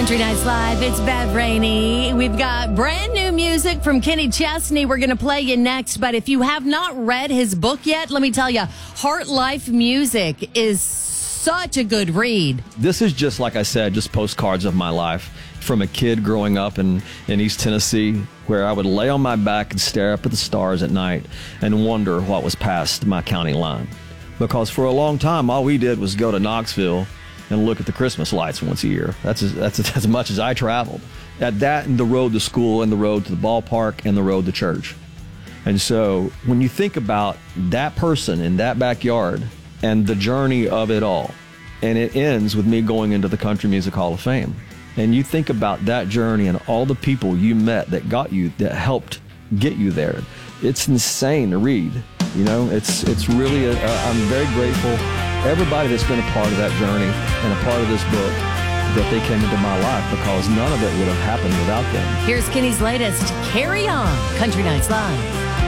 Country Nights Live, it's Bev Rainey. We've got brand new music from Kenny Chesney we're going to play you next. But if you have not read his book yet, let me tell you, Heart Life Music is such a good read. This is just, like I said, just postcards of my life from a kid growing up in East Tennessee, where I would lay on my back and stare up at the stars at night and wonder what was past my county line. Because for a long time, all we did was go to Knoxville and look at the Christmas lights once a year. That's as much as I traveled. At that and the road to school and the road to the ballpark and the road to church. And so when you think about that person in that backyard and the journey of it all, and it ends with me going into the Country Music Hall of Fame, and you think about that journey and all the people you met that got you, that helped get you there, it's insane to read. You know, it's really, I'm very grateful. Everybody that's been a part of that journey and a part of this book, that they came into my life, because none of it would have happened without them. Here's Kenny's latest, Carry On, Country Nights Live.